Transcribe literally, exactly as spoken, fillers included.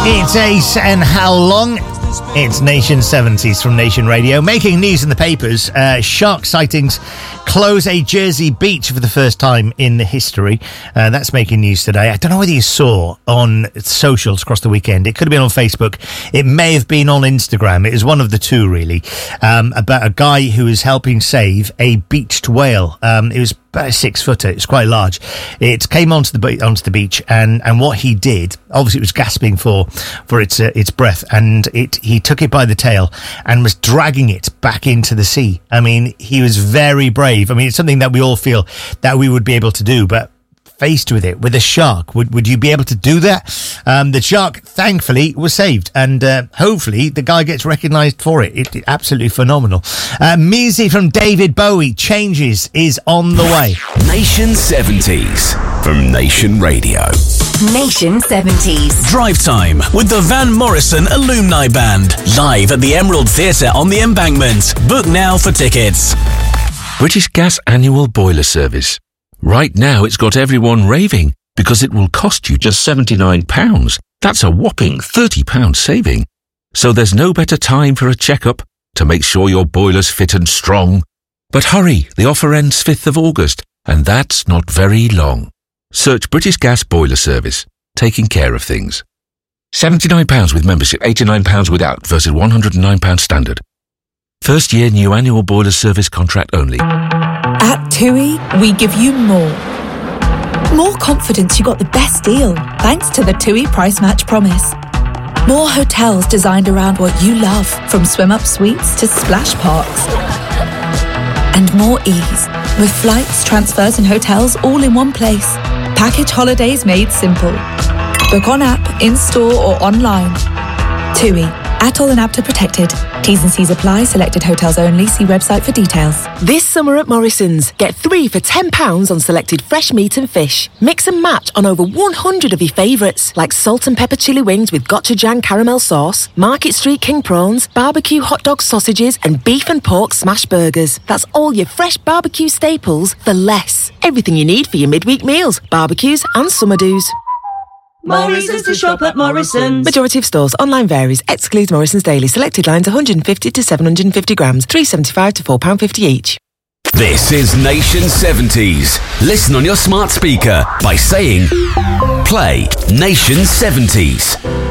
It's Ace and How Long? It's Nation seventies from Nation Radio. Making news in the papers, uh, shark sightings close a Jersey beach for the first time in the history. Uh, that's making news today. I don't know whether you saw on socials across the weekend. It could have been on Facebook. It may have been on Instagram. It was one of the two, really, um, about a guy who was helping save a beached whale. Um, it was about a six footer. It's quite large. It came onto the be- onto the beach, and, and what he did, obviously, it was gasping for for its uh, its breath, and it he took it by the tail and was dragging it back into the sea. I mean, he was very brave. I mean, it's something that we all feel that we would be able to do, but faced with it, with a shark, would would you be able to do that? Um, the shark, thankfully, was saved, and uh, hopefully the guy gets recognised for it. It, it absolutely phenomenal. Uh, music from David Bowie, Changes, is on the way. Nation seventies from Nation Radio. Nation seventies. Drive Time with the Van Morrison Alumni Band. Live at the Emerald Theatre on the Embankment. Book now for tickets. British Gas Annual Boiler Service. Right now it's got everyone raving because it will cost you just seventy-nine pounds. That's a whopping thirty pounds saving. So there's no better time for a checkup to make sure your boiler's fit and strong. But hurry, the offer ends fifth of August, and that's not very long. Search British Gas Boiler Service, taking care of things. seventy-nine pounds with membership, eighty-nine pounds without versus one hundred and nine pounds standard. First year new annual boiler service contract only. At TUI, we give you more. More confidence you got the best deal, thanks to the TUI Price Match Promise. More hotels designed around what you love, from swim-up suites to splash parks. And more ease, with flights, transfers and hotels all in one place. Package holidays made simple. Book on app, in-store or online. TUI. Atoll and APTA protected. T's and C's apply. Selected hotels only. See website for details. This summer at Morrison's, get three for ten pounds on selected fresh meat and fish. Mix and match on over one hundred of your favourites, like salt and pepper chili wings with gochujang caramel sauce, Market Street king prawns, barbecue hot dog sausages, and beef and pork smash burgers. That's all your fresh barbecue staples for less. Everything you need for your midweek meals, barbecues and summer do's. Morrison's to shop at Morrison's. Majority of stores. Online varies. Excludes Morrison's Daily. Selected lines one hundred fifty to seven hundred fifty grams. three pounds seventy-five to four pounds fifty each. This is Nation seventies. Listen on your smart speaker by saying, play Nation seventies.